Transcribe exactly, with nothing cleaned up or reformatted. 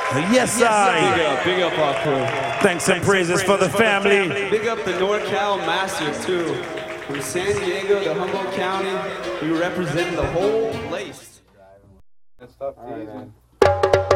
Yes, I. Big up, big up our crew. Thanks and praises for the family. Big up the NorCal Masters too. From San Diego to Humboldt County, we represent the whole place. That's tough, man.